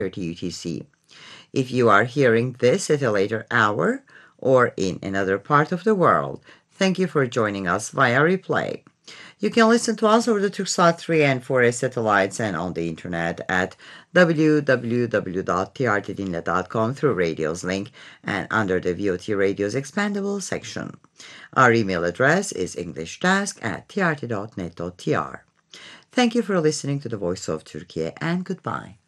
UTC. If you are hearing this at a later hour or in another part of the world, thank you for joining us via replay. You can listen to us over the Turksat 3 and 4S satellites and on the internet at www.trtdinle.com through Radio's link and under the VOT Radio's expandable section. Our email address is englishdesk@trt.net.tr. Thank you for listening to the Voice of Turkey and goodbye.